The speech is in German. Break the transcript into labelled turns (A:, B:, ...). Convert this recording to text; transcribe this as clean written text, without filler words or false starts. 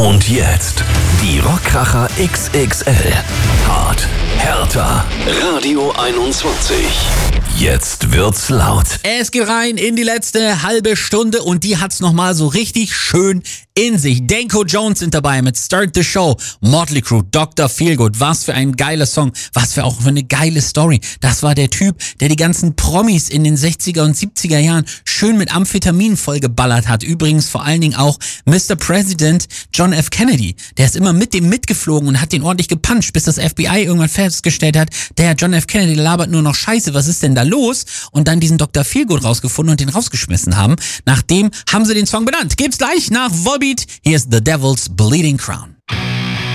A: Und jetzt die Rockkracher XXL. Hart, härter. Radio 21. Jetzt wird's laut.
B: Es geht rein in die letzte halbe Stunde und die hat's nochmal so richtig schön in sich. Danko Jones sind dabei mit Start the Show, Motley Crue, Dr. Feelgood. Was für ein geiler Song, was für auch für eine geile Story. Das war der Typ, der die ganzen Promis in den 60er und 70er Jahren schön mit Amphetamin vollgeballert hat. Übrigens vor allen Dingen auch Mr. President John F. Kennedy. Der ist immer mit dem mitgeflogen und hat den ordentlich gepuncht, bis das FBI irgendwann festgestellt hat, der John F. Kennedy labert nur noch Scheiße, was ist denn da los? Und dann diesen Dr. Feelgood rausgefunden und den rausgeschmissen haben. Nachdem haben sie den Song benannt. Gibt's gleich nach Volbeat. Hier ist The Devil's Bleeding Crown.